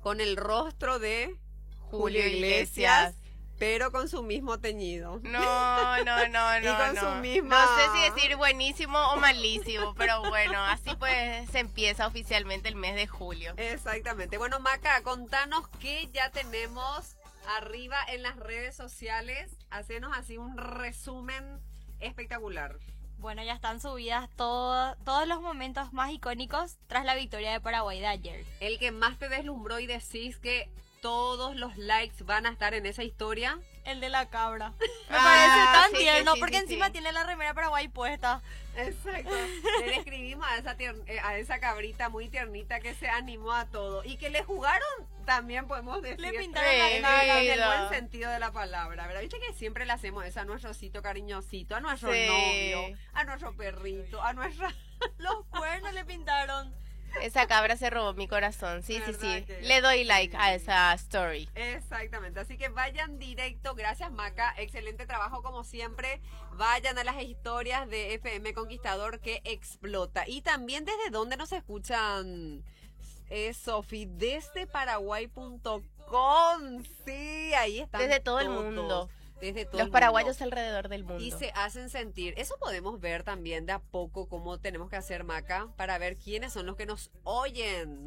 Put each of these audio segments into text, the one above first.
con el rostro de Julio Iglesias. Pero con su mismo teñido. No. Y con su misma... No sé si decir buenísimo o malísimo, pero bueno, así pues se empieza oficialmente el mes de julio. Exactamente. Bueno, Maca, contanos qué ya tenemos arriba en las redes sociales. Hacenos así un resumen espectacular. Bueno, ya están subidas todos los momentos más icónicos tras la victoria de Paraguay de ayer. El que más te deslumbró y decís que todos los likes van a estar en esa historia. El de la cabra. Me Ah, parece tan sí, tierno sí, porque sí, encima sí. tiene la remera Paraguay puesta. Exacto. Le escribimos a esa cabrita muy tiernita que se animó a todo. Y que le jugaron, también podemos decir. Le pintaron en la el vida. buen sentido de la palabra, ¿verdad? Viste que siempre le hacemos eso a nuestro osito cariñosito, a nuestro Sí. novio, a nuestro perrito, a nuestra... Los cuernos le pintaron. Esa cabra se robó mi corazón, sí. ¿Verdad que Le doy like sí? a esa story. Exactamente, así que vayan directo, gracias Maca, excelente trabajo como siempre, vayan a las historias de FM Conquistador que explota. Y también desde dónde nos escuchan, Sofi, desde paraguay.com, sí, ahí están Desde todo el todos, mundo. desde todo Los el paraguayos mundo. alrededor del mundo. Y se hacen sentir. Eso podemos ver también de a poco cómo tenemos que hacer, Maca, para ver quiénes son los que nos oyen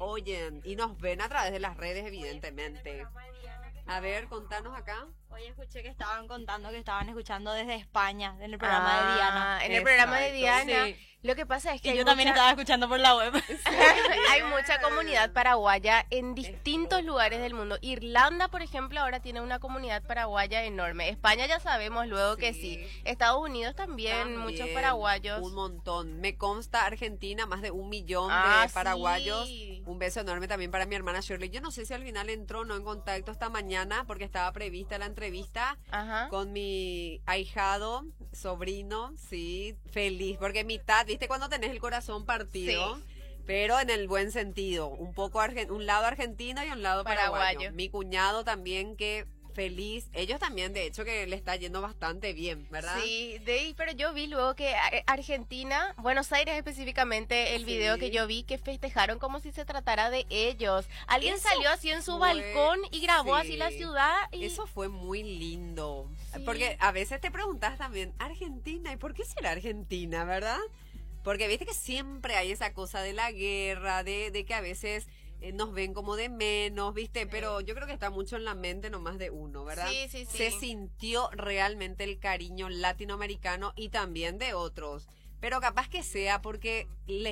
y nos ven a través de las redes, evidentemente. A ver, contanos acá. Hoy escuché que estaban contando que estaban escuchando desde España, en el programa de Diana. En el programa de Exacto, Diana. sí. Lo que pasa es que Y hay yo también mucha- estaba escuchando por la web. hay mucha comunidad paraguaya en distintos lugares del mundo. Irlanda, por ejemplo, ahora tiene una comunidad paraguaya enorme. España ya sabemos luego que sí. Estados Unidos también, muchos paraguayos. Un montón. Me consta Argentina, más de 1 millón Ah, de paraguayos. sí. Un beso enorme también para mi hermana Shirley. Yo no sé si al final entró o no en contacto esta mañana porque estaba prevista la entrevista Ajá. con mi ahijado, sobrino, sí, feliz. Porque mitad, ¿viste cuando tenés el corazón partido? Sí. Pero en el buen sentido, un poco un lado argentino y un lado paraguayo. Paraguayo. Mi cuñado también que feliz, ellos también de hecho que le está yendo bastante bien, ¿verdad? Sí, pero yo vi luego que Argentina, Buenos Aires específicamente, el Sí. video que yo vi que festejaron como si se tratara de ellos. Alguien Eso salió así en su fue- balcón y grabó sí. así la ciudad y Eso fue muy lindo. Sí. Porque a veces te preguntas también, Argentina, ¿y por qué será Argentina, verdad? Porque viste que siempre hay esa cosa de la guerra, de que a veces nos ven como de menos, ¿viste? Sí. Pero yo creo que está mucho en la mente nomás de uno, ¿verdad? Sí. Se sintió realmente el cariño latinoamericano y también de otros. Pero capaz que sea porque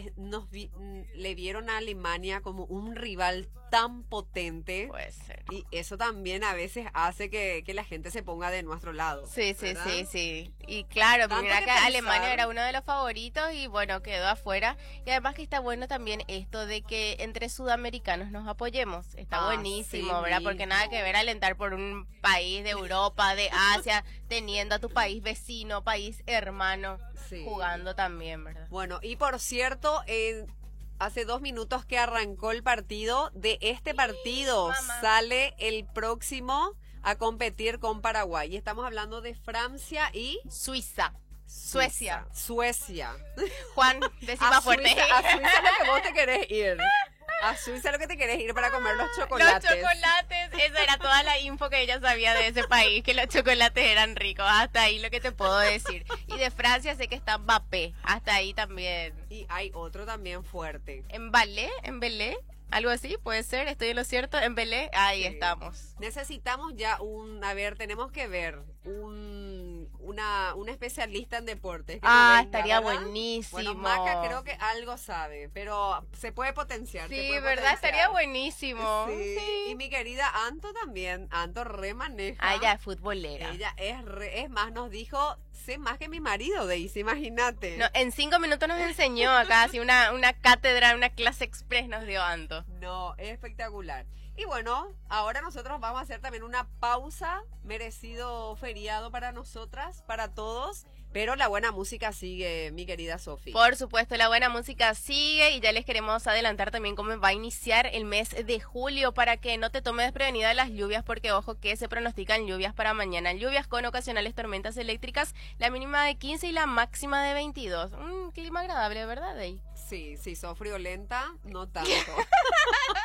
le vieron a Alemania como un rival tan potente. puede ser. Y eso también a veces hace que la gente se ponga de nuestro lado. Sí. ¿verdad? Y claro, Tanto mira que que pensar. Alemania era uno de los favoritos y bueno, quedó afuera. Y además que está bueno también esto de que entre sudamericanos nos apoyemos. Está buenísimo, Así ¿verdad? Porque nada mismo. que ver alentar por un país de Europa, de Asia, teniendo a tu país vecino, país hermano, Sí. jugando también, ¿verdad? Bueno, y por cierto, hace 2 minutos que arrancó el partido. De este partido mamá. sale el próximo a competir con Paraguay. Y estamos hablando de Francia y Suiza. Suecia. Suecia. Juan, decima fuerte. A Suiza es lo que vos te querés ir. A Suiza es lo que te querés ir para comer los Los chocolates. chocolates, esa era toda la info que ella sabía de ese país, que los chocolates eran ricos, hasta ahí lo que te puedo decir. Y de Francia sé que está Mbappé, hasta ahí también. Y hay otro también fuerte. En Belé, algo así, puede ser, estoy en lo cierto, en Belé, ahí Sí. estamos. Necesitamos ya tenemos que ver un especialista en deportes. que nos venga, Estaría ¿verdad? buenísimo. Bueno, Maca creo que algo sabe, pero se puede potenciar. se Sí, puede ¿verdad? potenciar. Estaría buenísimo. Sí. Sí. Y mi querida Anto también. Anto remaneja. Ah, ella es futbolera. Ella es más, nos dijo, sé más que mi marido, Daisy, imagínate. No, en 5 minutos nos enseñó acá, así una cátedra, una clase express nos dio Anto. No, es espectacular. Y bueno, ahora nosotros vamos a hacer también una pausa, merecido feriado para nosotras, para todos, pero la buena música sigue, mi querida Sofi. Por supuesto, la buena música sigue y ya les queremos adelantar también cómo va a iniciar el mes de julio para que no te tome desprevenida las lluvias, porque ojo que se pronostican lluvias para mañana, lluvias con ocasionales tormentas eléctricas, la mínima de 15 y la máxima de 22. Un clima agradable, ¿verdad, Dey? Sí, sí, sos friolenta, no tanto.